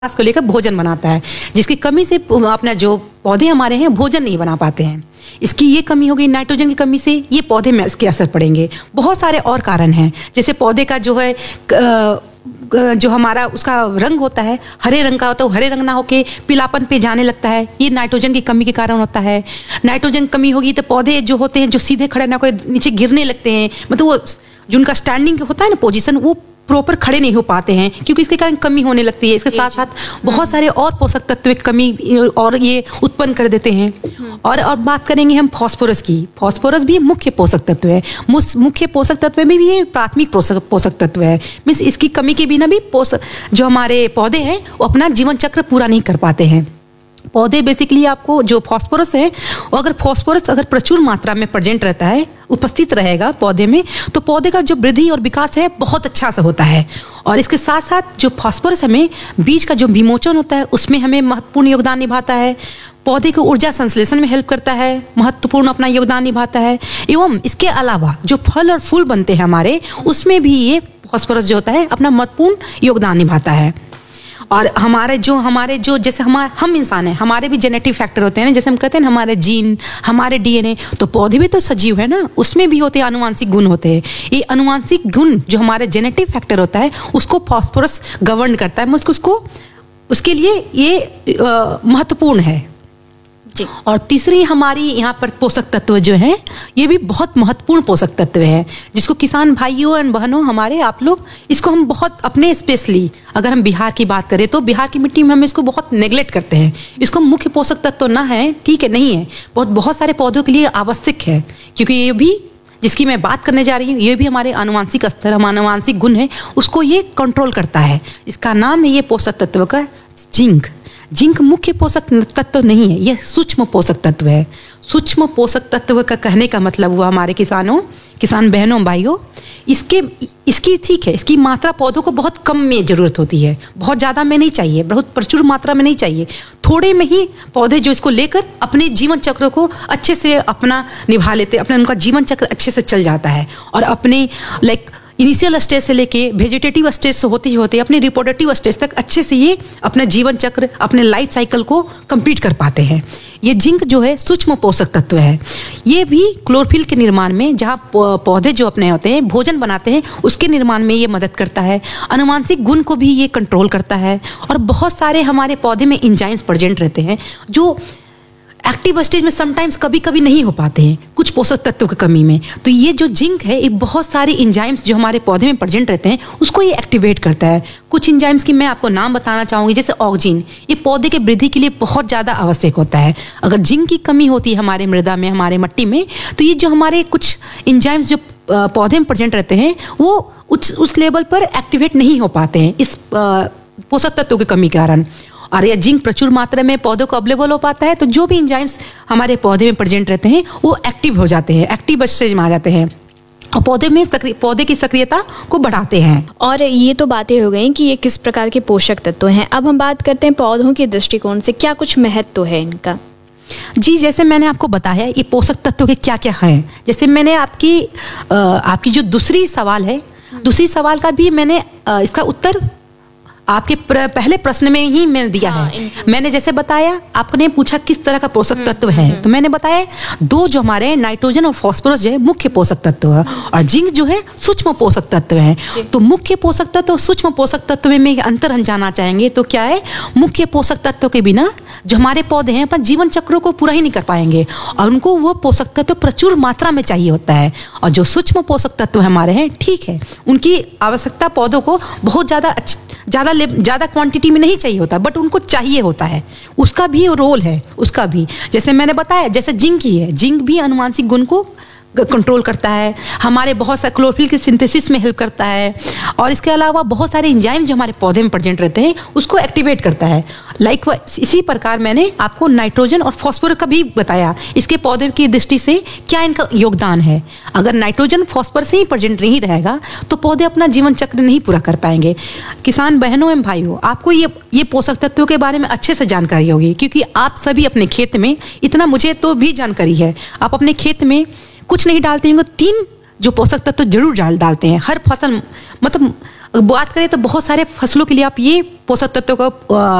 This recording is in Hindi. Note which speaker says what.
Speaker 1: को लेकर भोजन बनाता है, जिसकी कमी से अपना जो पौधे हमारे हैं भोजन नहीं बना पाते हैं। इसकी ये कमी होगी, नाइट्रोजन की कमी से ये पौधे में इसके असर पड़ेंगे। बहुत सारे और कारण हैं, जैसे पौधे का जो है जो हमारा उसका रंग होता है हरे रंग का होता है, हरे रंग ना होके पीलापन पे जाने लगता है, ये नाइट्रोजन की कमी के कारण होता है। नाइट्रोजन कमी होगी तो पौधे जो होते हैं जो सीधे खड़े ना होकर नीचे गिरने लगते हैं, मतलब वो जो उनका स्टैंडिंग होता है ना पोजीशन, वो प्रॉपर खड़े नहीं हो पाते हैं क्योंकि इसके कारण कमी होने लगती है। इसके साथ साथ बहुत सारे और पोषक तत्व की कमी और ये उत्पन्न कर देते हैं। और बात करेंगे हम फास्फोरस की। फास्फोरस भी मुख्य पोषक तत्व है। मुख्य पोषक तत्व में भी ये प्राथमिक पोषक तत्व है। मीन्स इसकी कमी के बिना भी जो हमारे पौधे हैं वो अपना जीवन चक्र पूरा नहीं कर पाते हैं। पौधे बेसिकली आपको जो फास्फोरस है, अगर फास्फोरस अगर प्रचुर मात्रा में प्रेजेंट रहता है, उपस्थित रहेगा पौधे में, तो पौधे का जो वृद्धि और विकास है बहुत अच्छा से होता है। और इसके साथ साथ जो फास्फोरस हमें बीज का जो विमोचन होता है उसमें हमें महत्वपूर्ण योगदान निभाता है। पौधे को ऊर्जा संश्लेषण में हेल्प करता है, महत्वपूर्ण अपना योगदान निभाता है। एवं इसके अलावा जो फल और फूल बनते हैं हमारे, उसमें भी ये फास्फोरस जो होता है अपना महत्वपूर्ण योगदान निभाता है। और हमारे जो जैसे हम इंसान हैं, हमारे भी जेनेटिक फैक्टर होते हैं ना, जैसे हम कहते हैं ना हमारे जीन, हमारे डीएनए, तो पौधे भी तो सजीव है ना, उसमें भी होते हैं आनुवांशिक गुण होते हैं। ये आनुवांशिक गुण जो हमारे जेनेटिक फैक्टर होता है उसको फास्फोरस गवर्न करता है, उसको उसके लिए ये महत्वपूर्ण है जी। और तीसरी हमारी यहाँ पर पोषक तत्व जो है, ये भी बहुत महत्वपूर्ण पोषक तत्व है, जिसको किसान भाइयों एंड बहनों हमारे आप लोग इसको हम बहुत अपने स्पेशली अगर हम बिहार की बात करें तो बिहार की मिट्टी में हम इसको बहुत नेग्लेक्ट करते हैं। इसको मुख्य पोषक तत्व ना है, ठीक है, नहीं है, बहुत सारे पौधों के लिए आवश्यक है, क्योंकि ये भी जिसकी मैं बात करने जा रही हूँ ये भी हमारे आनुवांशिक स्तर, हमारे आनुवांशिक गुण है, उसको ये कंट्रोल करता है। इसका नाम है ये पोषक तत्व का जिंक। जिंक मुख्य पोषक तत्व नहीं है, यह सूक्ष्म पोषक तत्व है। सूक्ष्म पोषक तत्व का कहने का मतलब हुआ हमारे किसान बहनों भाइयों, इसकी ठीक है, इसकी मात्रा पौधों को बहुत कम में जरूरत होती है, बहुत ज़्यादा में नहीं चाहिए, बहुत प्रचुर मात्रा में नहीं चाहिए, थोड़े में ही पौधे जो इसको लेकर अपने जीवन चक्र को अच्छे से अपना निभा लेते, अपना उनका जीवन चक्र अच्छे से चल जाता है और अपने इनिशियल स्टेज से लेके वेजिटेटिव स्टेज से होते ही होते अपने रिप्रोडक्टिव स्टेज तक अच्छे से ये अपना जीवन चक्र, अपने लाइफ साइकिल को कंप्लीट कर पाते हैं। ये जिंक जो है सूक्ष्म पोषक तत्व है। ये भी क्लोरोफिल के निर्माण में, जहाँ पौधे जो अपने होते हैं भोजन बनाते हैं, उसके निर्माण में ये मदद करता है। आनुवांशिक गुण को भी ये कंट्रोल करता है। और बहुत सारे हमारे पौधे में एंजाइम्स प्रेजेंट रहते हैं जो एक्टिव स्टेज में समटाइम्स कभी कभी नहीं हो पाते हैं कुछ पोषक तत्वों की कमी में। तो ये जो जिंक है, ये बहुत सारे एंजाइम्स जो हमारे पौधे में प्रेजेंट रहते हैं उसको ये एक्टिवेट करता है। कुछ एंजाइम्स की मैं आपको नाम बताना चाहूँगी, जैसे ऑक्जिन, ये पौधे के वृद्धि के लिए बहुत ज़्यादा आवश्यक होता है। अगर जिंक की कमी होती है हमारे मृदा में, हमारे मिट्टी में, तो ये जो हमारे कुछ एंजाइम्स जो पौधे में प्रेजेंट रहते हैं वो उस लेवल पर एक्टिवेट नहीं हो पाते हैं इस पोषक तत्वों की कमी के कारण। और यह जिंक प्रचुर मात्रा में पौधों को अवेलेबल हो पाता है तो जो भी एंजाइम्स हमारे पौधे में प्रेजेंट रहते हैं वो एक्टिव हो जाते हैं, एक्टिव स्टेज में आ जाते हैं और पौधे की सक्रियता को बढ़ाते हैं।
Speaker 2: और ये तो बातें हो गई कि ये किस प्रकार के पोषक तत्व हैं। अब हम बात करते हैं पौधों के दृष्टिकोण से क्या कुछ महत्व है इनका।
Speaker 1: जी, जैसे मैंने आपको बताया ये पोषक तत्व के क्या क्या हैं। जैसे मैंने आपकी जो दूसरी सवाल है, दूसरी सवाल का भी मैंने इसका उत्तर आपके पहले प्रश्न में ही मैंने दिया है। मैंने जैसे बताया, आपने पूछा किस तरह का पोषक तत्व है, तो मैंने बताया दो जो हमारे नाइट्रोजन और फास्फोरस जो है मुख्य पोषक तत्व है और जिंक जो है सूक्ष्म पोषक तत्व है। तो मुख्य पोषक तत्व और सूक्ष्म पोषक तत्व में अंतर हम जानना चाहेंगे तो क्या है, मुख्य पोषक तत्व के बिना जो हमारे पौधे हैं अपने जीवन चक्रों को पूरा ही नहीं कर पाएंगे और उनको वो पोषक तत्व प्रचुर मात्रा में चाहिए होता है। और जो सूक्ष्म पोषक तत्व हमारे हैं, ठीक है, उनकी आवश्यकता पौधों को बहुत ज़्यादा क्वांटिटी में नहीं चाहिए होता, बट उनको चाहिए होता है, उसका भी रोल है, उसका भी। जैसे मैंने बताया, जैसे जिंक ही है, जिंक भी आनुवांशिक गुण को कंट्रोल करता है, हमारे बहुत सारे क्लोरोफिल के सिंथेसिस में हेल्प करता है और इसके अलावा बहुत सारे एंजाइम जो हमारे पौधे में प्रेजेंट रहते हैं उसको एक्टिवेट करता है। इसी प्रकार मैंने आपको नाइट्रोजन और फास्फोरस का भी बताया, इसके पौधे की दृष्टि से क्या इनका योगदान है। अगर नाइट्रोजन फास्फोरस ही प्रेजेंट नहीं रहेगा तो पौधे अपना जीवन चक्र नहीं पूरा कर पाएंगे। किसान बहनों एवं भाइयों, आपको ये पोषक तत्वों के बारे में अच्छे से जानकारी होगी क्योंकि आप सभी अपने खेत में, इतना मुझे तो भी जानकारी है, आप अपने खेत में कुछ नहीं डालते होंगे, 3 जो पोषक तत्व जरूर डालते हैं हर फसल, मतलब बात करें तो बहुत सारे फसलों के लिए आप ये पोषक तत्वों का